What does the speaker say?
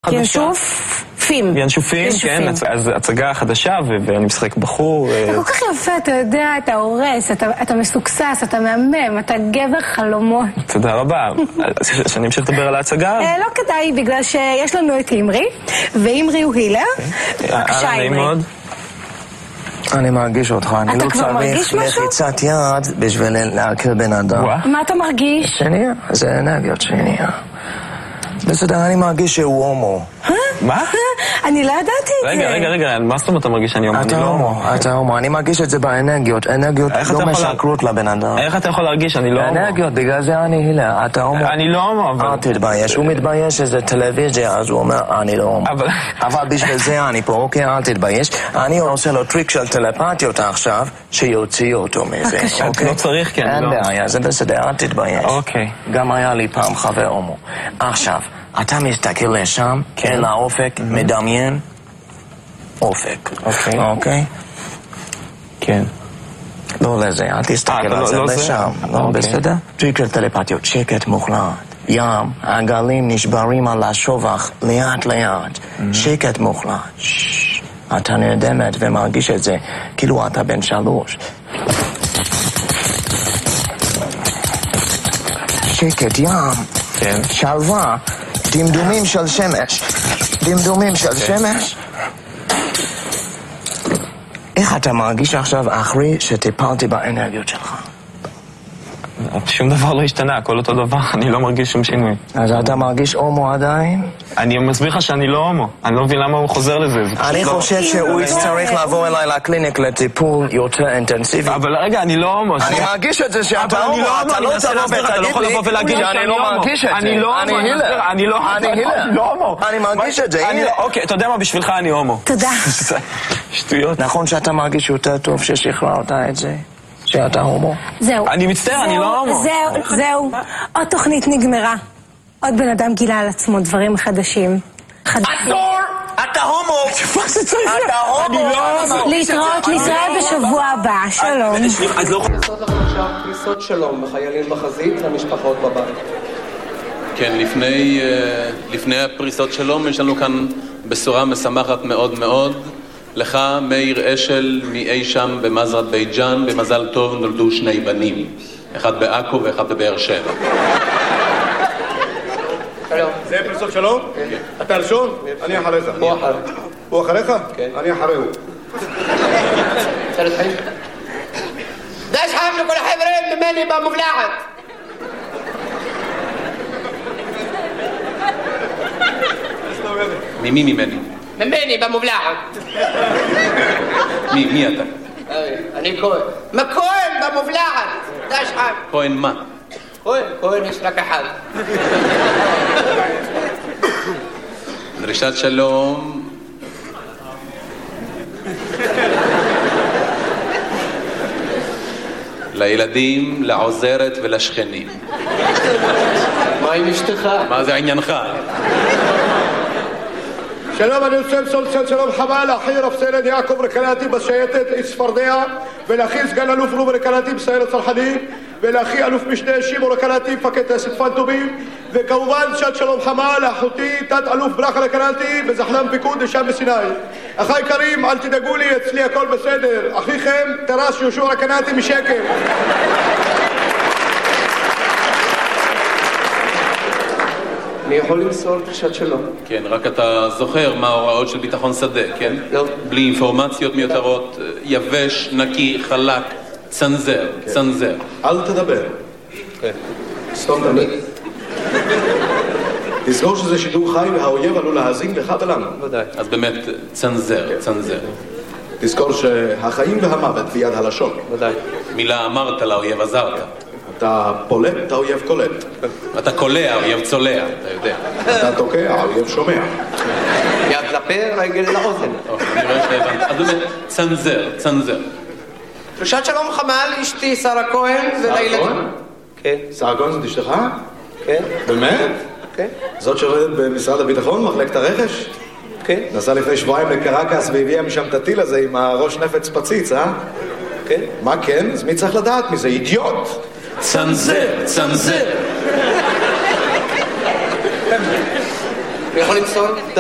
חדשה. ינשופים. ינשופים, כן, אז הצגה חדשה, ואני משחק בחור. אתה כל כך יפה, אתה יודע, אתה הורס, אתה מסוקסס, אתה מהמם, אתה גבר חלומות. תודה רבה. שאני אמשיך לדבר על ההצגה? לא כדאי, בגלל שיש לנו את אימרי, ואימרי הוא הילר. בבקשה, אימרי. אני מרגיש אותך, אני לא צריך לחיצת יד בשביל להכיר בן אדם. מה אתה מרגיש? שנייה, זה אנרגיות שנייה. בסדר, אני מרגיש שהוא הומו. מה? אני לא ידעתי את זה. רגע, מה זאת אומרת אתה מרגיש שאני הומו? אתה הומו, אני מרגיש את זה באנרגיות. אנרגיות לא משקרות לבן אדם. איך אתה יכול להרגיש? אני לא הומו. אנרגיות, בגלל זה אני הילה. אתה הומו. אני לא הומו, אבל... אל תתבייש, הוא מתבייש שזה טלוויזיה, אז הוא אומר, אני לא הומו. אבל בשביל זה אני פה, אוקיי, אל תתבייש. אני עושה לו טריק של טלפתיות עכשיו, שיוציא אותו מזה. לא צריך, כן. אין בעיה, זה בסדר, אל תתבייש. אוקיי. גם היה לי פעם חבר הומו. עכשיו, אתה מסתכל לשם, אל האופק, מדמיין אופק. אוקיי? כן. לא לזה, אל תסתכל על זה לשם. לא, בסדר? טריק של טלפתיות, שקט מוחלט. ים, הגלים נשברים על השובח לאט לאט. שקט מוחלט. אתה נרדמת ומרגיש את זה כאילו אתה בן 3. שקט, ים, שלווה, דמדומים של שמש. דמדומים של שמש. איך אתה מרגיש עכשיו אחרי שטיפלתי באנרגיות שלך? שום דבר לא השתנה, הכל אותו דבר, אני לא מרגיש שום שינוי. אז אתה מרגיש הומו עדיין? אני מסביר לך שאני לא הומו, אני לא מבין למה הוא חוזר לזה. אני חושב שהוא יצטרך לבוא אליי לקליניק לטיפול יותר אינטנסיבי. אבל רגע, אני לא הומו. אני מרגיש את זה שאתה הומו, אתה לא תבוא ותגיד לי שאני לא מרגיש את זה. אני לא הומו, אני לא הומו. אני מרגיש את זה. אוקיי, אתה יודע מה, בשבילך אני הומו. תודה. שטויות. נכון שאתה מרגיש יותר טוב ששחררת את זה? שאתה הומו? זהו. אני מצטער, אני לא הומו. זהו. עוד תוכנית נגמרה. עוד בן אדם גילה על עצמו דברים חדשים. עצור! אתה הומו! אתה הומו! להתראות לישראל בשבוע הבא. שלום. לעשות לכם עכשיו פריסות שלום לחיילים בחזית למשפחות בבית. כן, לפני הפריסות שלום יש לנו כאן בשורה משמחת מאוד מאוד. לך, מאיר אשל, מאי שם במזרת בית ג'אן, במזל טוב נולדו 2 בנים. אחד בעכו ואחד בבאר שבע. שלום. זה פריסות שלום? כן. אתה ראשון? אני אחריך. הוא אחר. הוא אחריך? כן. אני אחריהו. רוצה להתחיל? דש חם לכל החברים ממני במובלעת. ממי ממני? ממני במובלעת. מי אתה? אני כהן. מה כהן במובלעת? דש חם. כהן מה? כהן יש רק אחד. דרישת שלום. לילדים, לעוזרת ולשכנים. מה עם אשתך? מה זה עניינך? שלום, אני רוצה למסור שלום חמה לאחי רב סרן יעקב רקנאטי בשייטת צפרדע, ולאחי סגן אלוף רובי רקנאטי בסיירת צנחנים, ולאחי אלוף משנה שמעון רקנאטי מפקד טייסת פנטומים, וכמובן שעת שלום חמה לאחותי תת אלוף ברכה רקנאטי בזחל"ם פיקוד שם בסיני. אחיי יקרים, אל תדאגו לי, אצלי הכל בסדר. אחיכם טרס יהושע רקנאטי משקר. אני יכול למסור דרישת שלום. כן, רק אתה זוכר מה ההוראות של ביטחון שדה, כן? לא. בלי אינפורמציות מיותרות, יבש, נקי, חלק, צנזר, צנזר. אל תדבר. כן. סתום תמיד. תזכור שזה שידור חי והאויב עלול להאזין לך ולנו. ודאי. אז באמת, צנזר, צנזר. תזכור שהחיים והמוות ביד הלשון. ודאי. מילה אמרת לאויב עזרת. אתה פולט, האויב קולט. אתה קולע, האויב צולע, אתה יודע. אתה תוקע, האויב שומע. יד לפה, רגל לאוזן. אני רואה שהבנת. אז באמת, צנזר, צנזר. דרישת שלום חמה לאשתי שרה כהן ולילדים. כן. שרה כהן זאת אשתך? כן. באמת? כן. זאת שעובדת במשרד הביטחון, מחלקת הרכש? כן. נסעה לפני שבועיים לקרקס והביאה משם את הטיל הזה עם הראש נפץ פציץ, אה? כן. מה כן? אז מי צריך לדעת מזה? אידיוט! צנזר, צנזר. אני יכול למסור?